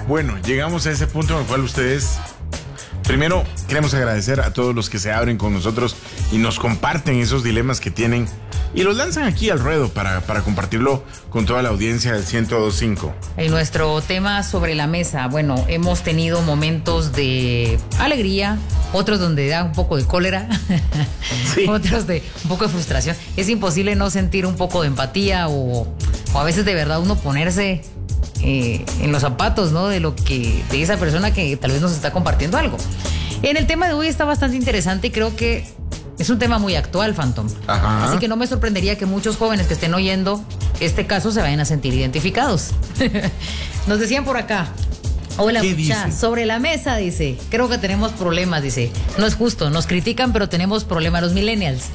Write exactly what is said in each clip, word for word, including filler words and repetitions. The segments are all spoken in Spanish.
Bueno, llegamos a ese punto en el cual ustedes... Primero, queremos agradecer a todos los que se abren con nosotros y nos comparten esos dilemas que tienen y los lanzan aquí al ruedo para, para compartirlo con toda la audiencia del ciento dos punto cinco. En nuestro tema sobre la mesa, bueno, hemos tenido momentos de alegría, otros donde da un poco de cólera, sí. Otros de un poco de frustración. Es imposible no sentir un poco de empatía o, o a veces de verdad uno ponerse... Eh, en los zapatos, ¿no? De lo que, de esa persona que tal vez nos está compartiendo algo. En el tema de hoy está bastante interesante y creo que es un tema muy actual, Phantom. Ajá. Así que no me sorprendería que muchos jóvenes que estén oyendo este caso se vayan a sentir identificados. Nos decían por acá. Hola, mucha, sobre la mesa, dice, creo que tenemos problemas, dice, no es justo, nos critican, pero tenemos problemas los millennials.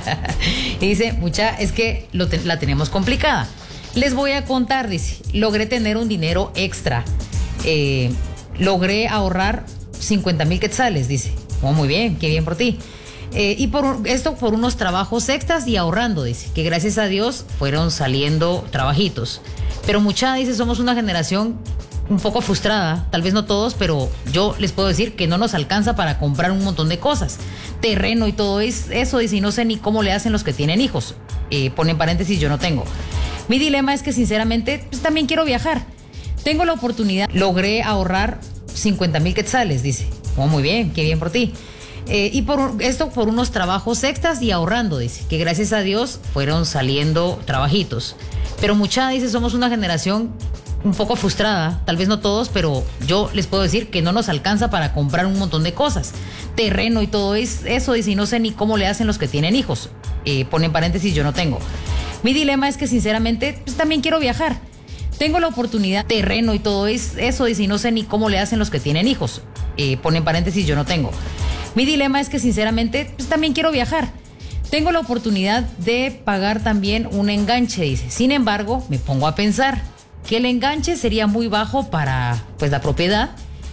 Y dice, mucha, es que lo te, la tenemos complicada. Les voy a contar, dice, logré tener un dinero extra, eh, logré ahorrar cincuenta mil quetzales, dice, oh, muy bien, qué bien por ti. Eh, y por esto por unos trabajos extras y ahorrando, dice, que gracias a Dios fueron saliendo trabajitos. Pero mucha, dice, somos una generación un poco frustrada, tal vez no todos, pero yo les puedo decir que no nos alcanza para comprar un montón de cosas, terreno y todo es, eso, dice, y no sé ni cómo le hacen los que tienen hijos. Eh, ponen paréntesis, yo no tengo. Mi dilema es que sinceramente pues, también quiero viajar. Tengo la oportunidad, logré ahorrar cincuenta mil quetzales, dice. Oh, muy bien, qué bien por ti. Eh, y por esto por unos trabajos extras y ahorrando, dice, que gracias a Dios fueron saliendo trabajitos. Pero mucha, dice, somos una generación un poco frustrada, tal vez no todos, pero yo les puedo decir que no nos alcanza para comprar un montón de cosas. Terreno y todo es, eso, dice, y no sé ni cómo le hacen los que tienen hijos. Eh, ponen paréntesis, yo no tengo. Mi dilema es que sinceramente pues, también quiero viajar. Tengo la oportunidad, terreno y todo es, eso, dice, y no sé ni cómo le hacen los que tienen hijos. Eh, ponen paréntesis, yo no tengo. Mi dilema es que sinceramente pues, también quiero viajar. Tengo la oportunidad de pagar también un enganche, dice. Sin embargo, me pongo a pensar que el enganche sería muy bajo para pues, la propiedad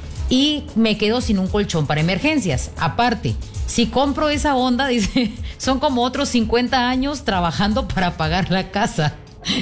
y me quedo sin un colchón para emergencias. Aparte, si compro esa onda, dice, son como otros cincuenta años trabajando para pagar la casa.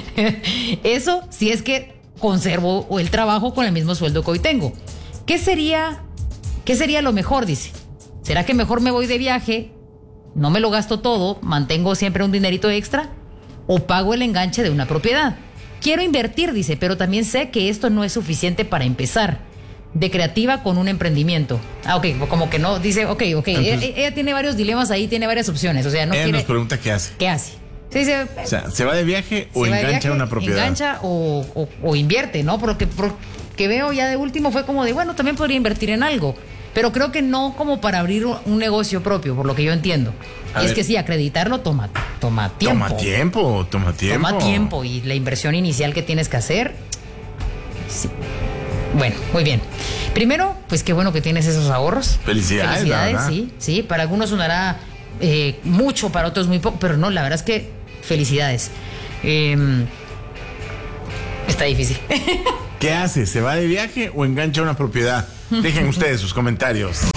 Eso si es que conservo el trabajo con el mismo sueldo que hoy tengo. ¿Qué sería, qué sería lo mejor? Dice. ¿Será que mejor me voy de viaje, no me lo gasto todo, mantengo siempre un dinerito extra o pago el enganche de una propiedad? Quiero invertir, dice, pero también sé que esto no es suficiente para empezar. De creativa con un emprendimiento. Ah, ok, como que no, dice, ok, ok. Entonces, ella, ella tiene varios dilemas ahí, tiene varias opciones. O sea, no ella quiere... nos pregunta qué hace. ¿Qué hace? Sí, sí, o sea, ¿se va de viaje o engancha viaje, una propiedad? Engancha o, o, o invierte, ¿no? Porque, porque veo ya de último fue como de, bueno, también podría invertir en algo. Pero creo que no como para abrir un negocio propio, por lo que yo entiendo. A y ver, es que sí, acreditarlo toma, toma tiempo. Toma tiempo, toma tiempo. Toma tiempo y la inversión inicial que tienes que hacer. Sí. Bueno, muy bien. Primero, pues qué bueno que tienes esos ahorros. Felicidades. Felicidades, sí, sí. Para algunos sonará eh, mucho, para otros muy poco, pero no, la verdad es que felicidades. Eh, está difícil. ¿Qué hace? ¿Se va de viaje o engancha una propiedad? Dejen ustedes sus comentarios.